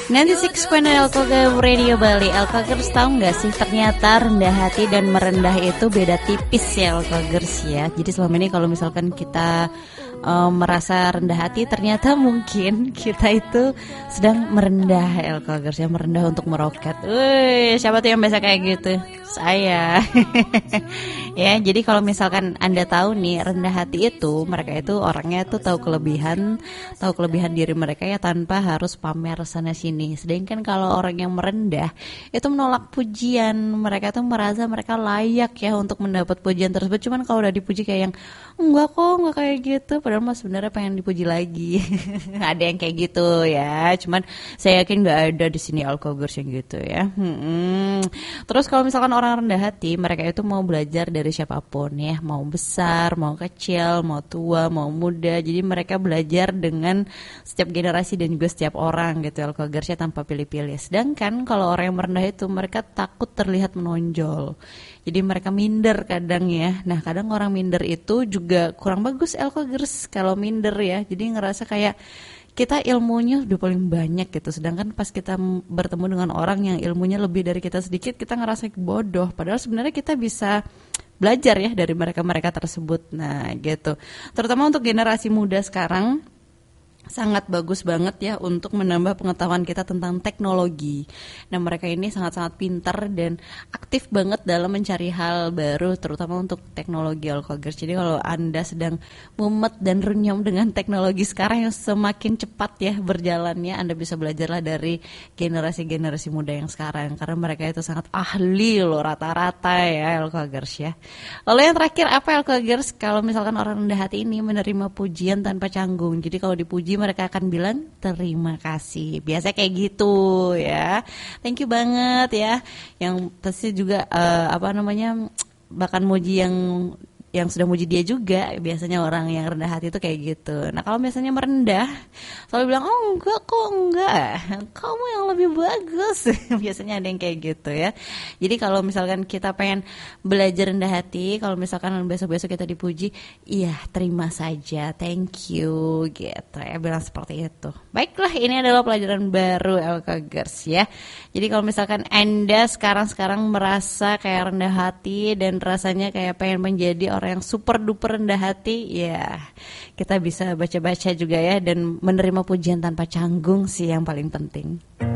Nanti Six Point Elkoga Radio Bali. Elkogers tahu nggak sih ternyata rendah hati dan merendah itu beda tipis ya Elkogers ya. Jadi selama ini kalau misalkan kita merasa rendah hati, ternyata mungkin kita itu sedang merendah Elkogers ya, merendah untuk meroket. Wih, siapa tuh yang biasa kayak gitu? Saya. Ya, jadi kalau misalkan Anda tahu nih rendah hati itu, mereka itu orangnya tuh tahu kelebihan diri mereka ya tanpa harus pamer sana sini. Sedangkan kalau orang yang merendah itu menolak pujian, mereka tuh merasa mereka layak ya untuk mendapat pujian tersebut. Cuman kalau udah dipuji kayak yang enggak kayak gitu, padahal mah sebenarnya pengen dipuji lagi. Ada yang kayak gitu ya. Cuman saya yakin nggak ada di sini Alkogers yang gitu ya. Terus kalau misalkan orang rendah hati, mereka itu mau belajar dari siapapun ya, mau besar, mau kecil, mau tua, mau muda. Jadi mereka belajar dengan setiap generasi dan juga setiap orang gitu Alkogersnya tanpa pilih-pilih. Sedangkan kalau orang yang merendah itu mereka takut terlihat menonjol. Jadi mereka minder kadang ya. Nah kadang orang minder itu juga kurang bagus Alkogers kalau minder ya. Jadi ngerasa kayak kita ilmunya udah paling banyak gitu, sedangkan pas kita bertemu dengan orang yang ilmunya lebih dari kita sedikit, kita ngerasa bodoh, padahal sebenarnya kita bisa belajar ya dari mereka-mereka tersebut. Nah gitu, terutama untuk generasi muda sekarang sangat bagus banget ya untuk menambah pengetahuan kita tentang teknologi. Nah mereka ini sangat-sangat pintar dan aktif banget dalam mencari hal baru, terutama untuk teknologi Alkogers. Jadi kalau Anda sedang mumet dan runyam dengan teknologi sekarang yang semakin cepat ya berjalannya, Anda bisa belajarlah dari generasi-generasi muda yang sekarang, karena mereka itu sangat ahli loh rata-rata ya Alkogers ya. Lalu yang terakhir apa Alkogers? Kalau misalkan orang rendah hati ini menerima pujian tanpa canggung. Jadi kalau dipuji mereka akan bilang terima kasih. Biasa kayak gitu ya. Thank you banget ya. Yang pasti juga bahkan muji yang sudah muji dia juga. Biasanya orang yang rendah hati itu kayak gitu. Nah kalau misalnya merendah selalu bilang oh enggak kamu yang lebih bagus. Biasanya ada yang kayak gitu ya. Jadi kalau misalkan kita pengen belajar rendah hati, kalau misalkan besok-besok kita dipuji, iya terima saja, thank you gitu ya, bilang seperti itu. Baiklah, ini adalah pelajaran baru Alkogers ya. Jadi kalau misalkan Anda sekarang merasa kayak rendah hati dan rasanya kayak pengen menjadi orang yang super duper rendah hati, ya kita bisa baca-baca juga ya dan menerima pujian tanpa canggung sih yang paling penting.